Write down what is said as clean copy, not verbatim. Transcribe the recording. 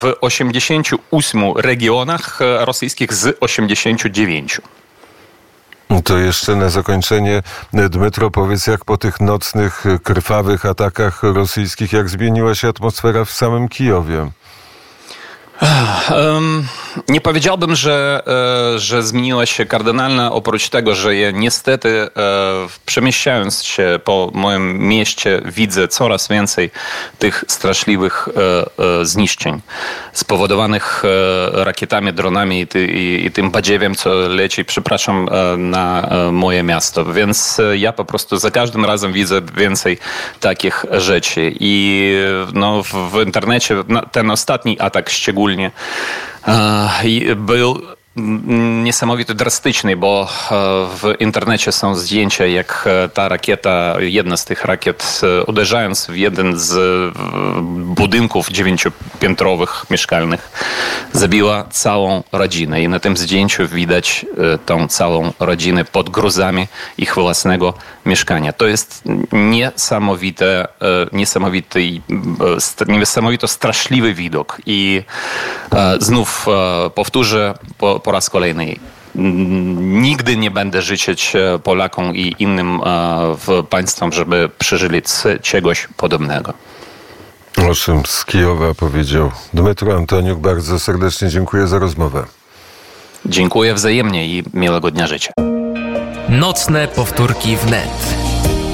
w 88 regionach rosyjskich z 89. To jeszcze na zakończenie, Dmytro, powiedz, jak po tych nocnych, krwawych atakach rosyjskich, jak zmieniła się atmosfera w samym Kijowie? Nie powiedziałbym, że zmieniła się kardynalnie, oprócz tego, że ja niestety przemieszczając się po moim mieście widzę coraz więcej tych straszliwych zniszczeń spowodowanych rakietami, dronami i tym badziewiem, co leci, przepraszam, na moje miasto. Więc ja po prostu za każdym razem widzę więcej takich rzeczy. I no, w internecie ten ostatni atak szczególnie był niesamowite drastyczny, bo w internecie są zdjęcia, jak ta rakieta, jedna z tych rakiet, uderzając w jeden z budynków 9-piętrowych mieszkalnych, zabiła całą rodzinę. I na tym zdjęciu widać tą całą rodzinę pod gruzami ich własnego mieszkania. To jest niesamowito straszliwy widok. I znów powtórzę po raz kolejny. Nigdy nie będę życzyć Polakom i innym państwom, żeby przeżyli czegoś podobnego. O czym z Kijowa powiedział Dmytro Antoniuk. Bardzo serdecznie dziękuję za rozmowę. Dziękuję wzajemnie i miłego dnia życia. Nocne powtórki wnet.